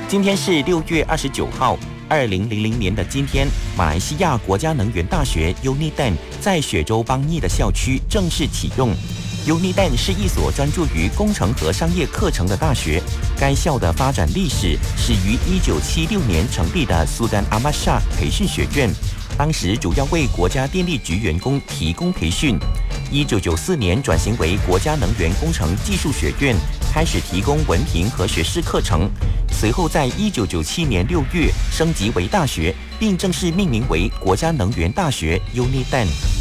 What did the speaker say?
今天是6月29号，2000年的今天，马来西亚国家能源大学 UNITEN 在雪州邦尼的校区正式启用。UNITEN 是一所专注于工程和商业课程的大学。该校的发展历史始于1976年成立的苏丹阿玛沙培训学院，当时主要为国家电力局员工提供培训。1994年转型为国家能源工程技术学院，开始提供文凭和学士课程。随后在1997年6月升级为大学，并正式命名为国家能源大学 UNITEN。